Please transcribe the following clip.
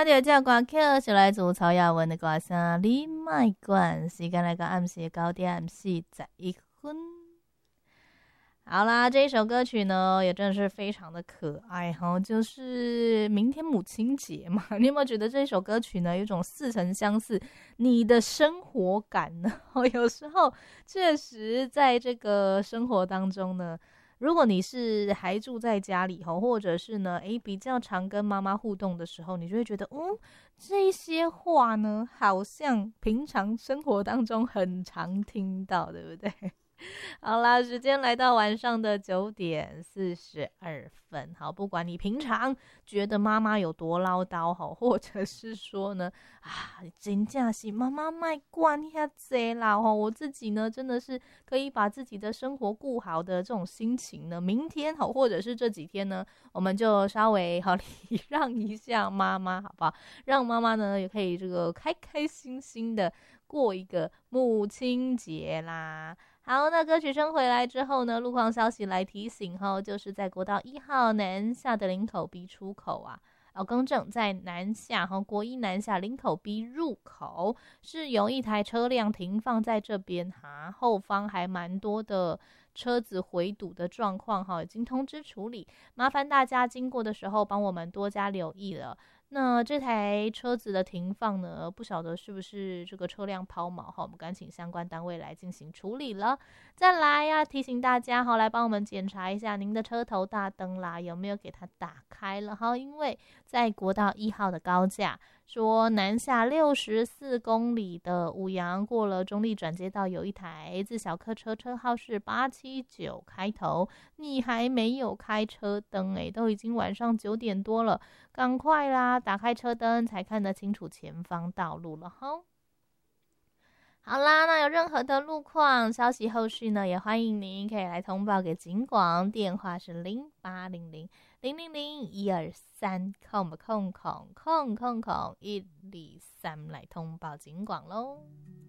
到这歌曲是来自曹雅文的歌声《你莫管》，时间来到暗时9:41分。好啦，这一首歌曲呢，也真的是非常的可爱哈，就是明天母亲节嘛，你有没有觉得这首歌曲呢，有一种似曾相似你的生活感呢？有时候确实在这个生活当中呢，如果你是还住在家里或者是呢，比较常跟妈妈互动的时候，你就会觉得，这些话呢，好像平常生活当中很常听到，对不对？好啦，时间来到晚上的9:42。好，不管你平常觉得妈妈有多唠叨或者是说呢，真的是妈妈别管那么多啦我自己呢真的是可以把自己的生活顾好的这种心情呢，明天或者是这几天呢，我们就稍微礼让一下妈妈，好不好？让妈妈呢也可以这个开开心心的过一个母亲节啦。好，那歌曲声回来之后呢，路况消息来提醒就是在国道1号南下的林口 B 出口啊，更正在南下国一南下林口 B 入口是有一台车辆停放在这边后方还蛮多的车子回堵的状况已经通知处理，麻烦大家经过的时候帮我们多加留意了。那这台车子的停放呢，不晓得是不是这个车辆抛锚我们赶请相关单位来进行处理了。再来呀，提醒大家来帮我们检查一下您的车头大灯啦，有没有给它打开了因为在国道1号的高架，说南下64公里的五杨过了中立转接道，有一台自小客车，车号是879开头，你还没有开车灯都已经晚上9点多了，赶快啦，打开车灯才看得清楚前方道路了好啦，那有任何的路况消息后续呢，也欢迎您可以来通报给警广，电话是0800-000-123，123来通报警广咯。